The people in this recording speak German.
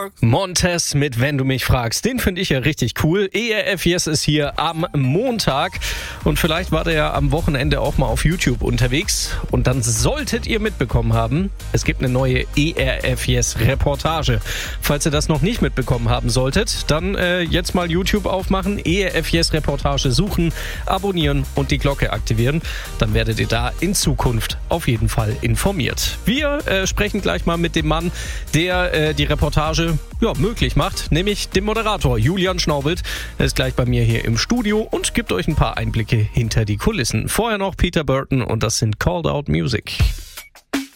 Montez mit Wenn du mich fragst. Den finde ich ja richtig cool. ERF Yes ist hier am Montag. Und vielleicht war der ja am Wochenende auch mal auf YouTube unterwegs. Und dann solltet ihr mitbekommen haben, es gibt eine neue ERF Yes Reportage. Falls ihr das noch nicht mitbekommen haben solltet, dann jetzt mal YouTube aufmachen, ERF Yes Reportage suchen, abonnieren und die Glocke aktivieren. Dann werdet ihr da in Zukunft auf jeden Fall informiert. Wir sprechen gleich mal mit dem Mann, der die Reportage möglich macht, nämlich dem Moderator Julian Schnaubelt. Er ist gleich bei mir hier im Studio und gibt euch ein paar Einblicke hinter die Kulissen. Vorher noch Peter Burton und das sind Called Out Music.